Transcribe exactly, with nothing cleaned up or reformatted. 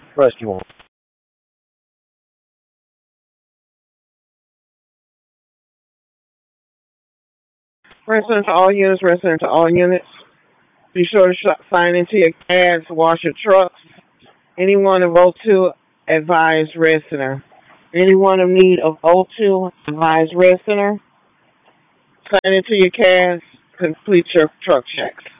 First, you want. Resident to all units, resident to all units. Be sure to sh- sign into your cabs, wash your trucks. Anyone of O two, advise Red Center. Anyone in need of O two, advise Red Center. Sign into your cabs, complete your truck checks.